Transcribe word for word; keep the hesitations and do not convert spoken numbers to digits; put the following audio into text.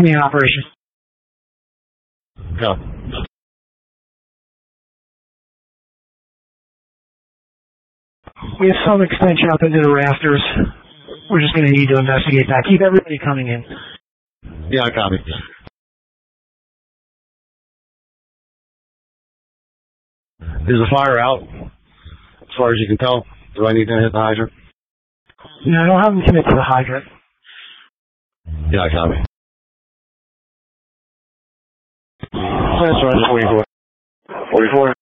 Command operation. Go. We have some extension up into the rafters. We're just going to need to investigate that. Keep everybody coming in. Yeah, I copy. Is the fire out, as far as you can tell? Do I need to hit the hydrant? No, I don't have them commit to the hydrant. Yeah, I copy. That's right, forty-four. forty-four.